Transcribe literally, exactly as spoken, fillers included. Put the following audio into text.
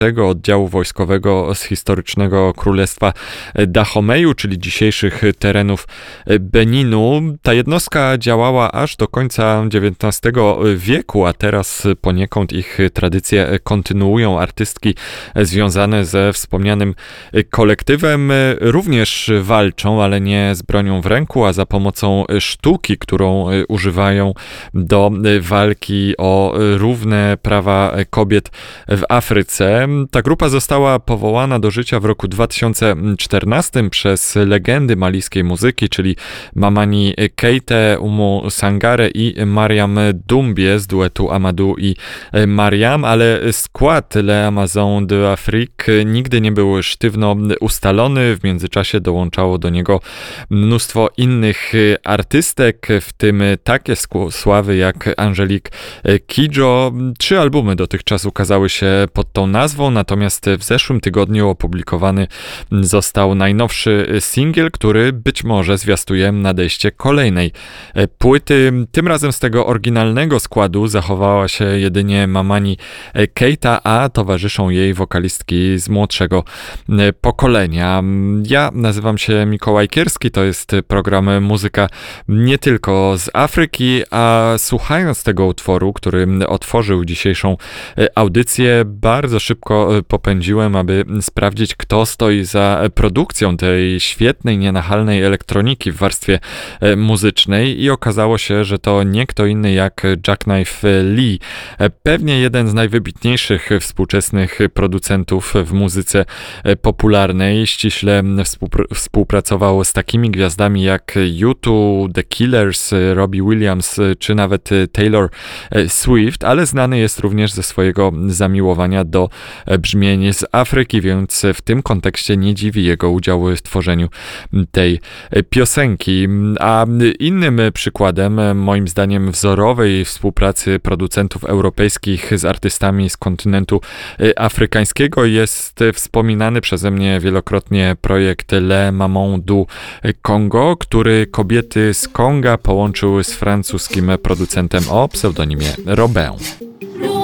oddziału wojskowego z historycznego Królestwa Dahomeju, czyli dzisiejszych terenów Beninu. Ta jednostka działała aż do końca dziewiętnastego wieku, a teraz poniekąd ich tradycje kontynuują artystki związane ze wspomnianym kolektywem. Również walczą, ale nie z bronią w ręku, a za pomocą sztuki, którą używają do walki o równe prawa kobiet w Afryce. Ta grupa została powołana do życia w roku dwa tysiące czternastym przez legendy malijskiej muzyki, czyli Mamani Keitę, Umu Sangare i Mariam Doumbé z duetu Amadou i Mariam, ale skład Les Amazones de Afrique nigdy nie był sztywno ustalony. W międzyczasie dołączało do niego mnóstwo innych artystek, w tym takie sławy jak Angelique Kidjo. Trzy albumy dotychczas ukazały się pod tą nazwą, natomiast w zeszłym tygodniu opublikowany został najnowszy singiel, który być może zwiastuje nadejście kolejnej płyty. Tym razem z tego oryginalnego składu zachowała się jedynie Mamani Keita, a towarzyszą jej wokalistki z młodszego pokolenia. Ja nazywam się Mikołaj Kierski, to jest program Muzyka nie tylko z Afryki, a słuchając tego utworu, który otworzył dzisiejszą audycję, bardzo szybko popędziłem, aby sprawdzić, kto stoi za produkcją tej świetnej, nienachalnej elektroniki w warstwie muzycznej i okazało się, że to nie kto inny jak Jackknife Lee. Pewnie jeden z najwybitniejszych współczesnych producentów w muzyce popularnej. Ściśle współpr- współpracował z takimi gwiazdami jak U dwa, The Killers, Robbie Williams czy nawet Taylor Swift, ale znany jest również ze swojego zamiłowania do brzmień z Afryki, więc w tym kontekście nie dziwi jego udział w tworzeniu tej piosenki. A innym przykładem, moim zdaniem wzorowej współpracy producentów europejskich z artystami z kontynentu afrykańskiego jest wspominany przeze mnie wielokrotnie projekt Les Mamans du Congo, który kobiety z Konga połączył z francuskim producentem o pseudonimie Robin.